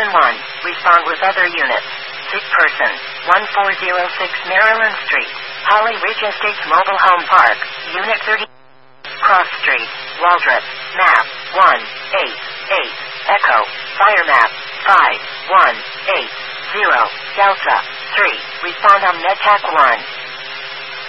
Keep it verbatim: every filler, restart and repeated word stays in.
one. Respond with other units. Sick person. one four zero six Maryland Street. Holly Ridge Estates Mobile Home Park. Unit thirty. Cross Street. Waldrop. Map. one eight eight. Echo. Fire map. five one eight zero. Delta. three. Respond on MedTac one.